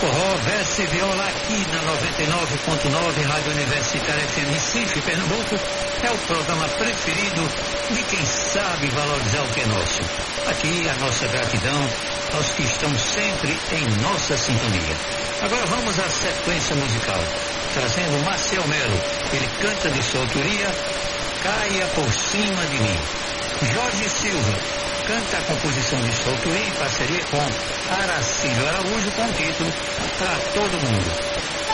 Forró, verso e viola aqui na 99.9 Rádio Universitária FM Recife, Pernambuco. É o programa preferido de quem sabe valorizar o que é nosso. Aqui a nossa gratidão aos que estão sempre em nossa sintonia. Agora vamos à sequência musical, trazendo Marcel Melo. Ele canta de sua autoria, Caia por Cima de Mim. Jorge Silva canta a composição de sua autoria em parceria com Aracílio Araújo com o título Pra Todo Mundo.